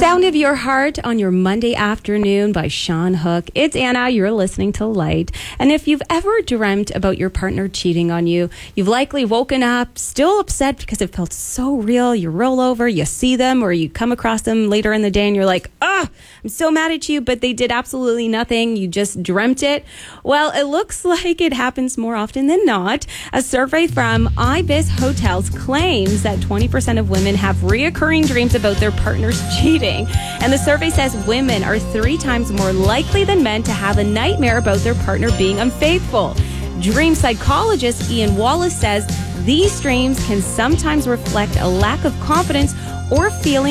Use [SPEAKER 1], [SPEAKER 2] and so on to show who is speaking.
[SPEAKER 1] Sound of Your Heart on your Monday afternoon by Sean Hook. It's Anna. You're listening to Light. And if you've ever dreamt about your partner cheating on you, you've likely woken up still upset because it felt so real. You roll over, you see them, or you come across them later in the day and you're like, I'm so mad at you, but they did absolutely nothing. You just dreamt it. Well, it looks like it happens more often than not. A survey from Ibis Hotels claims that 20% of women have reoccurring dreams about their partners cheating. And the survey says women are 3 times more likely than men to have a nightmare about their partner being unfaithful. Dream psychologist Ian Wallace says these dreams can sometimes reflect a lack of confidence or feeling